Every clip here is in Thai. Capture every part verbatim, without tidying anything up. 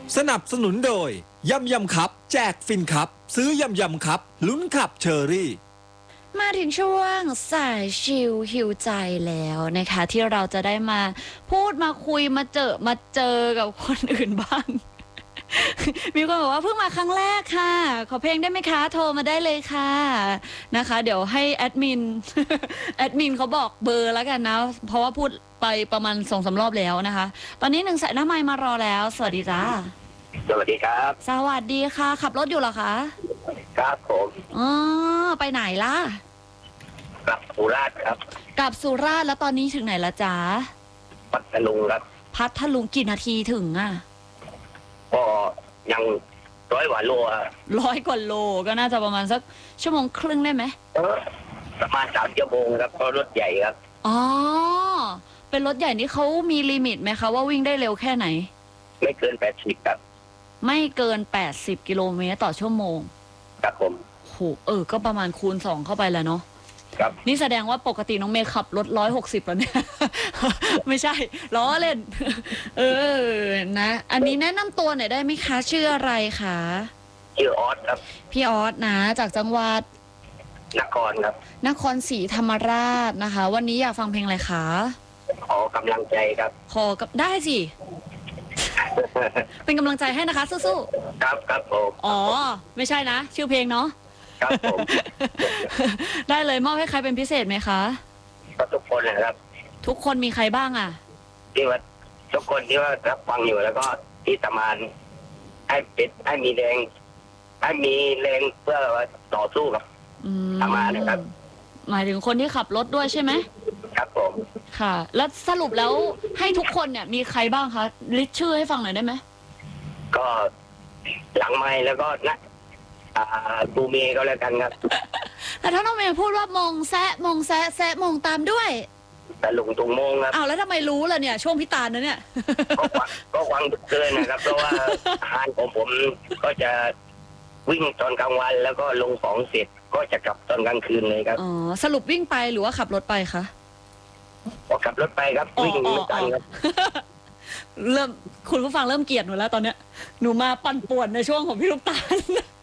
สนับสนุนโดยยำยำครับแจกฟินครับซื้อยำยำครับลุ้นขับเชอรี่มาถึงช่วงสายชิลหิวใจแล้วนะคะที่เราจะได้มาพูดมาคุยมาเจอมาเจอกับคนอื่นบ้าง มีคนบอกว่าเพิ่งมาครั้งแรกค่ะขอเพลงได้ไหมคะโทรมาได้เลยค่ะนะคะเดี๋ยวให้แอดมิน แอดมินเขาบอกเบอร์แล้วกันนะเพราะว่าพูดไปประมาณสองสามรอบแล้วนะคะตอนนี้หนึ่งสายหน้าไมค์มารอแล้วสวัสดีจ้าสวัสดีครับสวัสดีค่ะขับรถอยู่เหรอคะครับผมอ๋อไปไหนล่ะกลับสุราษฎร์ครับกลับสุราษฎร์แล้วตอนนี้ถึงไหนละจ๊ะพัทลุงครับพัทลุงกี่นาทีถึงอ่ะก็ยังร้อยกว่าโลอ่ะร้อยกว่าโลก็น่าจะประมาณสักชั่วโมงครึ่งได้ไหมประมาณสามชั่วโมงครับเพราะรถใหญ่ครับอ๋อเป็นรถใหญ่นี่เขามีลิมิตไหมคะว่าวิ่งได้เร็วแค่ไหนไม่เกินแปดสิบครับไม่เกินแปดสิบกิโลเมตรต่อชั่วโมงครับผมโหเออก็ประมาณคูณสองเข้าไปแล้วเนาะครับนี่แสดงว่าปกติน้องเมย์ขับรถร้อยหกสิบแล้วเนี่ย ไม่ใช่ล้อเล่น เออนะอันนี้แนะนำตัวหน่อยได้ไหมคะชื่ออะไรคะชื่อออสครับพี่ออสนะจากจังหวัดนครครับนครศรีธรรมราชนะคะวันนี้อยากฟังเพลงอะไรคะขอกำลังใจครับขอกับได้สิ เป็นกำลังใจให้นะคะสู้ๆครับครับผมอ๋อไม่ใช่นะชื่อเพลงเนาะครับผมได้เลยมอบให้ใครเป็นพิเศษไหมคะก็ทุกคนนะครับทุกคนมีใครบ้างอ่ะที่ว่าทุกคนที่ว่ารับฟังอยู่แล้วก็ที่ทำงานให้เป็นให้มีแรงให้มีแรงเพื่อต่อสู้กับทำงานนะครับหมายถึงคนที่ขับรถด้วยใช่ไหมครับผมค่ะแล้วสรุปแล้วให้ทุกคนเนี่ยมีใครบ้างคะลิสต์ชื่อให้ฟังหน่อยได้ไหมก็หลังไมค์แล้วก็นะตูเมย์ก็แล้วกันครับแต่ถ้าน้องเมย์พูดว่ามงแซะมงแซะแซะมงตามด้วยแต่ลุงตุงมงครับอ้าวแล้วทำไมรู้ล่ะเนี่ยช่วงพิตาลนะเนี่ยก็หวังเกินนะครับเพราะว่าอาหารของผมก็จะวิ่งตอนกลางวันแล้วก็ลงของเสร็จก็จะกลับตอนกลางคืนเลยครับอ๋อสรุปวิ่งไปหรือว่าขับรถไปคะขับรถไปครับวิ่งเหมือนกันครับเริ่มคุณผู้ฟังเริ่มเกลียดหนูแล้วตอนเนี้ยหนูมาปั่นป่วนในช่วงของพี่ลูกตาล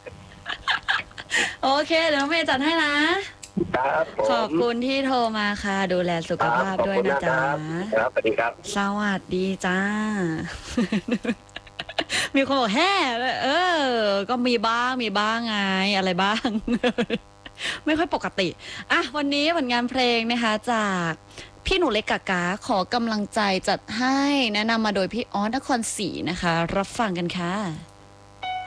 โอเคเดี๋ยวน้องเมย์จัดให้นะครับขอบคุณที่โทรมาค่ะดูแลสุขภาพด้วยนะจ๊ะครับสวัสดีครับสวัสดีจ้ามีคนบอกแฮ่เออก็มีบ้างมีบ้างไงอะไรบ้างไม่ค่อยปกติอ่ะวันนี้ผลงานเพลงนะคะจากพี่หนูเล็กกากาขอกำลังใจจัดให้แนะนำมาโดยพี่ออสนครศรีนะคะรับฟังกันค่ะ